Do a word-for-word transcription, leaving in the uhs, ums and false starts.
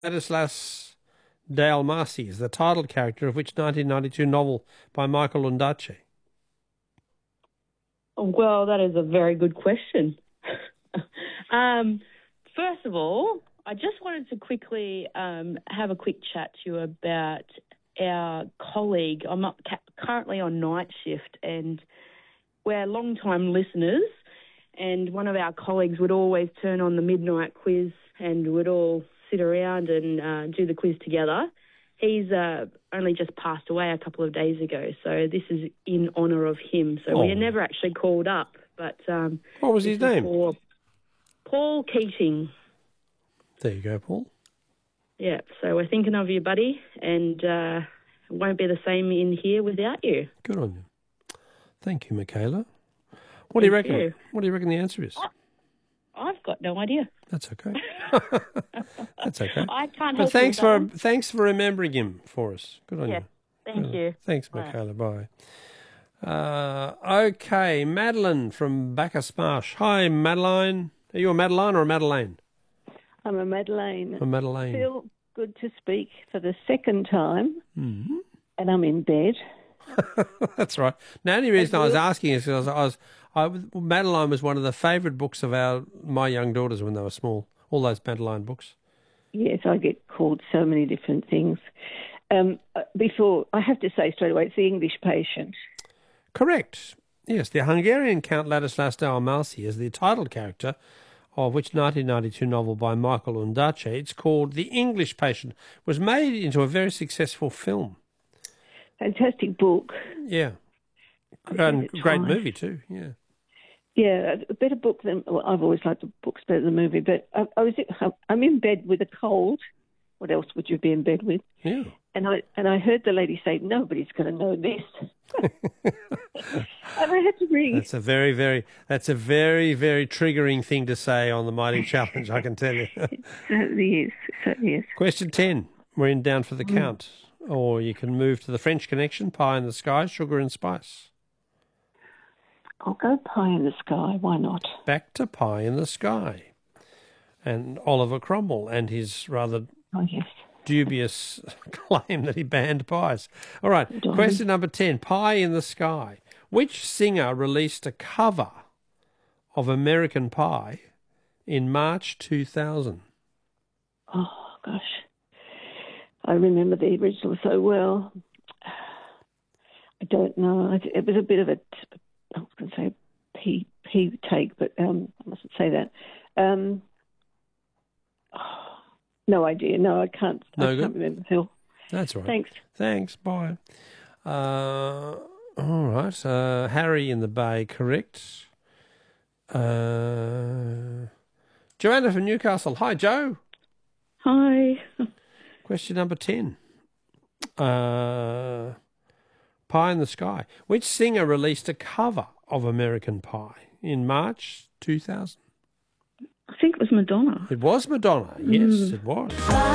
Ladislas Dalmasi is the title character of which nineteen ninety-two novel by Michael Ondaatje? Well, that is a very good question. um, first of all, I just wanted to quickly um, have a quick chat to you about our colleague. I'm not ca- currently on night shift, and we're long-time listeners, and one of our colleagues would always turn on the midnight quiz and would all sit around and uh, do the quiz together. He's uh, only just passed away a couple of days ago, so this is in honour of him. So Oh. we never actually called up, but... Um, What was his name? For Paul Keating. There you go, Paul. Yeah, so we're thinking of you, buddy, and uh, it won't be the same in here without you. Good on you. Thank you, Michaela. What do you Thank reckon? you. What do you reckon the answer is? I've got no idea. That's okay. That's okay. I can't help But thanks you with that for one. thanks for remembering him for us. Good on Yeah, you. thank Good. you. Thanks, Right. Michaela. Bye. Uh, okay, Madeline from Bacchus Marsh. Hi, Madeline. Are you a Madeline or a Madeleine? I'm a Madeleine. A Madeleine. Feel good to speak for the second time, Mm-hmm. and I'm in bed. That's right. Now, the only reason I was asking is because I was, I was, Madeline was one of the favourite books of our my young daughters when they were small. All those Madeline books. Yes, I get called so many different things. Um, uh, before, I have to say straight away, it's The English Patient. Correct. Yes, the Hungarian Count Ladislas Dalmasi is the title character of which nineteen ninety-two novel by Michael Ondaatje. It's called The English Patient. Was made into a very successful film. Fantastic book. Yeah. I've And read it great twice. movie too, yeah. Yeah, a better book than, well, I've always liked the books better than the movie, but I, I was, I'm in bed with a cold. What else would you be in bed with? Yeah. And I and I heard the lady say, nobody's going to know this. And I had to ring. That's a very, very, that's a very, very triggering thing to say on the Mighty Challenge, I can tell you. It certainly is. It certainly is. Question ten. We're in Down for the Count. Or you can move to the French Connection, Pie in the Sky, Sugar and Spice. I'll go Pie in the Sky. Why not? Back to Pie in the Sky. And Oliver Cromwell and his rather Oh, yes. dubious claim that he banned pies. All right, Darn. question number ten, Pie in the Sky. Which singer released a cover of American Pie in March two thousand? Oh, gosh. I remember the original so well. I don't know. It, it was a bit of a, I was going to say P, P take, but um, I mustn't say that. Um, oh, no idea. No, I can't. No I good? can't remember, Phil. That's all right. Thanks. Thanks, bye. Uh, all right, uh, Harry in the Bay, correct. Uh, Joanna from Newcastle. Hi, Joe. Hi. Question number ten. Uh, Pie in the Sky. Which singer released a cover of American Pie in March two thousand? I think it was Madonna. It was Madonna. Yes, it was.